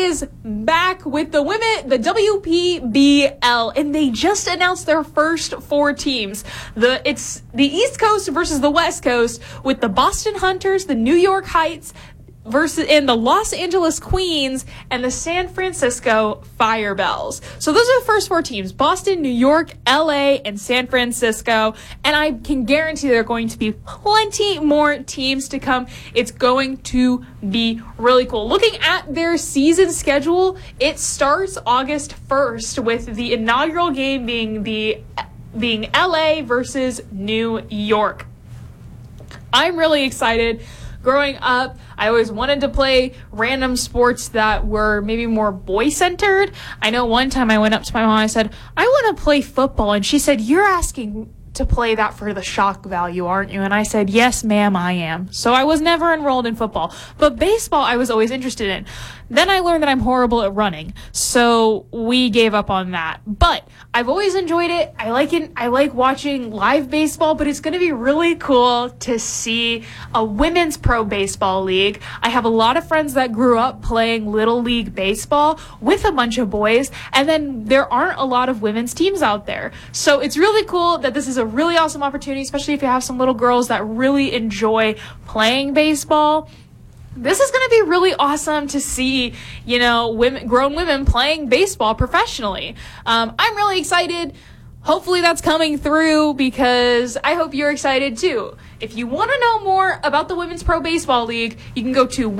is back with the women, the WPBL, and they just announced their first 4 teams. It's the East Coast versus the West Coast, with the Boston Hunters, the New York Heights, and the Los Angeles Queens and the San Francisco Firebells. So those are the first 4 teams: Boston, New York, LA, and San Francisco. And I can guarantee there are going to be plenty more teams to come. It's going to be really cool. Looking at their season schedule, it starts August 1st with the inaugural game being LA versus New York. I'm really excited. Growing up, I always wanted to play random sports that were maybe more boy-centered. I know one time I went up to my mom and I said, I want to play football. And she said, you're asking to play that for the shock value, aren't you? And I said, yes, ma'am, I am. So I was never enrolled in football. But baseball, I was always interested in. Then I learned that I'm horrible at running. So we gave up on that. But I've always enjoyed it. I like it. I like watching live baseball, but it's going to be really cool to see a women's pro baseball league. I have a lot of friends that grew up playing Little League baseball with a bunch of boys, and then there aren't a lot of women's teams out there. So it's really cool that this is a really awesome opportunity, especially if you have some little girls that really enjoy playing baseball. This is going to be really awesome to see, grown women playing baseball professionally. I'm really excited. Hopefully that's coming through, because I hope you're excited too. If you want to know more about the Women's Pro Baseball League, you can go to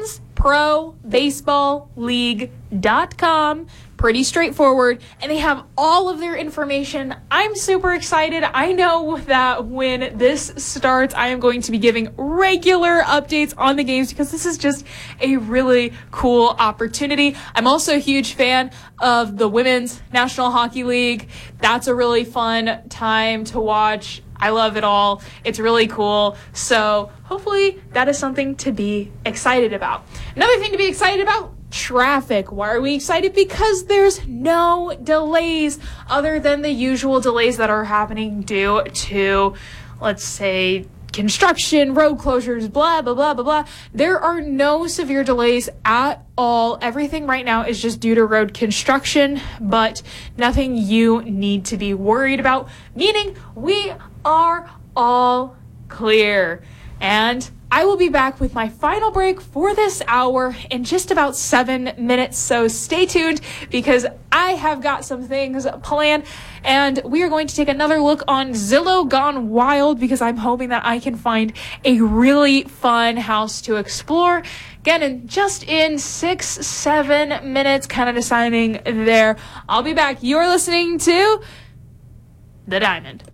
womensprobaseballleague.com. Pretty straightforward, and they have all of their information. I'm super excited. I know that when this starts, I am going to be giving regular updates on the games, because this is just a really cool opportunity. I'm also a huge fan of the Women's National Hockey League. That's a really fun time to watch. I love it all. It's really cool. So hopefully that is something to be excited about. Another thing to be excited about: traffic. Why are we excited? Because there's no delays other than the usual delays that are happening due to, let's say, construction, road closures, blah, blah, blah, blah, blah. There are no severe delays at all. Everything right now is just due to road construction, but nothing you need to be worried about, meaning we are all clear. And I will be back with my final break for this hour in just about 7 minutes, so stay tuned, because I have got some things planned, and we are going to take another look on Zillow Gone Wild, because I'm hoping that I can find a really fun house to explore. Again, in 6-7 minutes, kind of deciding there. I'll be back. You're listening to The Diamond.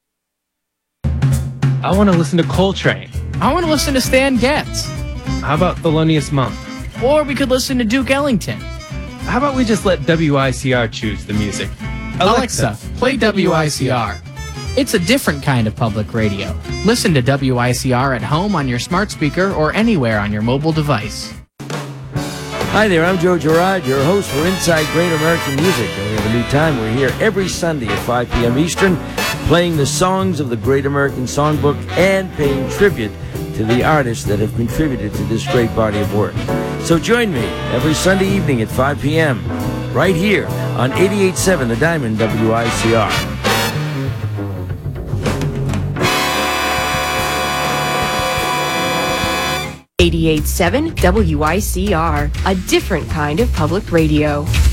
I want to listen to Coltrane. I want to listen to Stan Getz. How about Thelonious Monk? Or we could listen to Duke Ellington. How about we just let WICR choose the music? Alexa, play WICR. It's a different kind of public radio. Listen to WICR at home on your smart speaker or anywhere on your mobile device. Hi there, I'm Joe Girard, your host for Inside Great American Music. And we have a new time. We're here every Sunday at 5 p.m. Eastern, playing the songs of the Great American Songbook and paying tribute to the artists that have contributed to this great body of work. So join me every Sunday evening at 5 p.m. right here on 88.7 The Diamond WICR. .887 WICR, a different kind of public radio.